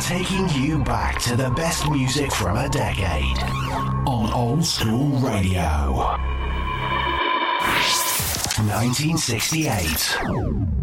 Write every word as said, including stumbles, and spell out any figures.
taking you back to the best music from a decade on Old School Radio. nineteen sixty-eight.